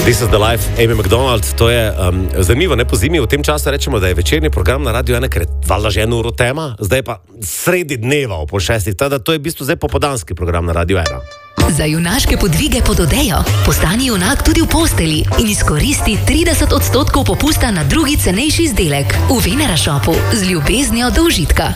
This is the life, Amy McDonald. To je zanimivo, ne po zimi. V tem času rečemo, da je večerni program na Radio 1, ker je valjda že 1 uro tema, zdaj pa sredi dneva po 6. Tada to je v bistvu zdaj popodanski program na Radio 1. Za junaške podvige pod odejo postani junak tudi v posteli in izkoristi 30% popusta na drugi cenejši izdelek v Venera Shopu z ljubeznijo do užitka.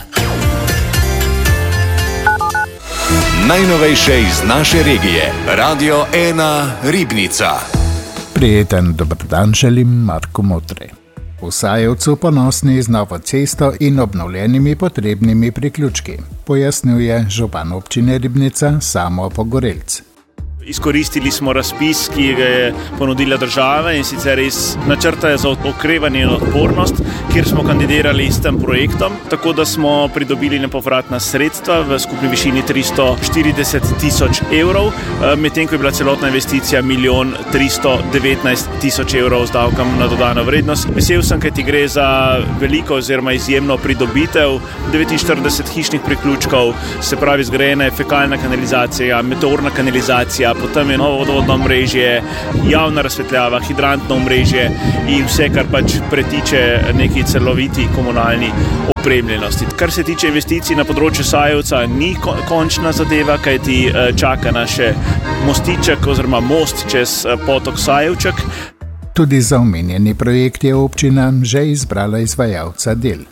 Najnovejše iz naše regije. Radio 1 Ribnica. Prijeten dober dan želim Marko Motre. V Sajevcu ponosni z novo cesto in obnovljenimi potrebnimi priključki, pojasnjuje župan občine Ribnica Samo Pogorelc. Izkoristili smo razpis, ki ga je ponudila država, in sicer iz načrta za okrevanje in odpornost, kjer smo kandidirali s tem projektom, tako da smo pridobili nepovratna sredstva v skupni višini 340.000 evrov, medtem ko je bila celotna investicija 1.319.000 evrov z davkom na dodano vrednost. Vesel sem, kajti gre za veliko oziroma izjemno pridobitev, 49 hišnih priključkov, se pravi zgrajena je fekalna kanalizacija, meteorna kanalizacija, potem je novo vodovodno omrežje, javna razsvetljava, hidrantno omrežje in vse, kar pač pretiče neki celoviti komunalni opremljenosti. Kar se tiče investicij na področju Sajevca, ni končna zadeva, kajti čaka nas še mostiček oziroma most čez potok Sajevček. Tudi za omenjeni projekt je občina že izbrala izvajalca del.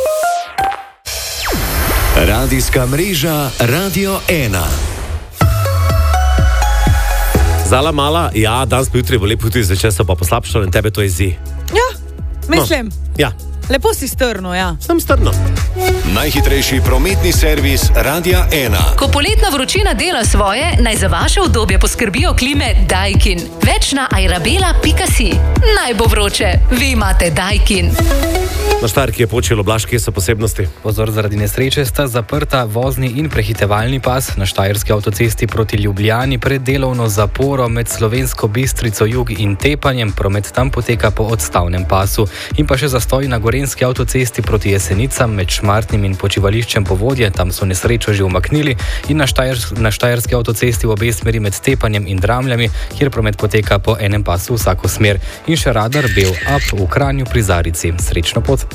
Radijska mreža Radio 1. Zala mala, ja, danes pa jutri bo lepo, jutri zvečer so pa poslabšalo in tebe to jezi. Ja, mislim. No, ja. Lepo si strno, ja. Sem strno. Najhitrejši prometni servis Radia 1. Ko poletna vročina dela svoje, naj za vaše udobje poskrbijo klime Daikin. Več na airabela.si. Naj bo vroče, vi imate Daikin. Na Štajerki je počelo blaž, kje so posebnosti? Pozor, zaradi nesreče sta zaprta vozni in prehitevalni pas na štajerski avtocesti proti Ljubljani pred delovno zaporo med Slovensko Bistrico jug in Tepanjem. Promet tam poteka po odstavnem pasu. In pa še zastoj na gorenski avtocesti proti Jesenicam med Šmartnim in počivališčem Povodje. Tam so nesrečo že umaknili. In na štajerski avtocesti v obe smeri med Tepanjem in Dramljami, kjer promet poteka po enem pasu vsako smer. In še radar Bel Up v Kranju pri Zarici. Srečno pot.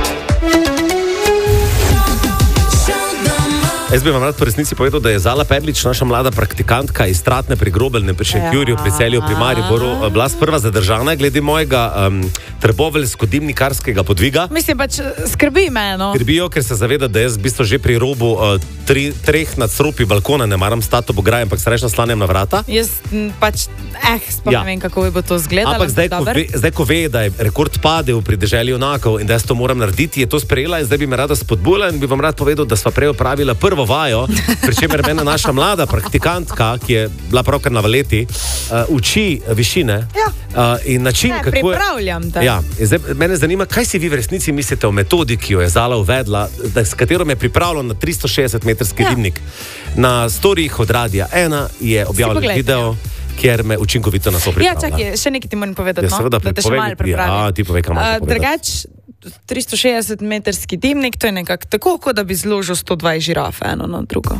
Jaz bi vam rad po resnici povedal, da je Zala Perlič, naša mlada praktikantka iz Stratne pri Grobelnem, pri Šentjurju, pri Celju, pri Mariboru, bila sprva zadržana glede mojega trboveljsko-dimnikarskega podviga. Mislim, pač skrbi me, no. Skrbijo, ker se zaveda, da jaz v bistvu že pri robu treh nadstropij balkona ne maram stati ob ograji, ampak se reč naslanjam na vrata. Jaz pač, sploh ne vem, kako bi to izgledalo. Ampak zdaj, ko ve, da je rekord padel pri deželi junakov in da jaz to moram narediti, je to sprejela in zdaj bi me rada spodbujala in bi vam rad povedal, da sva prej opravila prvo vajo, pri čemer mene naša mlada praktikantka, ki je bila pravkar na valeti, uči višine in način, kako je... Pripravljam te. Ja, zdaj, mene zanima, kaj si vi v resnici mislite o metodi, ki jo je Zala uvedla, s katero me je pripravljal na 360-metrski dimnik. Na storijih od Radia 1 je objavljen video, kjer me učinkovito nas opripravlja. Ja, čakaj, še nekaj ti moram povedati, no? Da te še malo pripravim. Ja, ti povej, kaj malo povedati. Drugač, 360-metrski dimnik, to je nekako tako, kot da bi zložil 120 žirafe eno na drugo.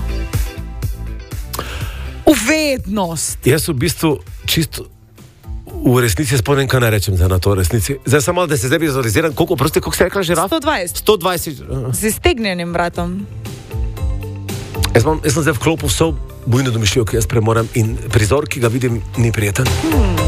Uvednost! Jaz v bistvu čisto v resnici spomnim, kaj ne rečem za na to resnici. Zdaj samo, da se zdaj vizualiziram, koliko ste rekla žiraf? 120. 120. Z iztegnjenim vratom. Jaz sem zdaj v klopu vso bujno domišljijo, ki jaz premorem in prizor, ki ga vidim, ni prijeten.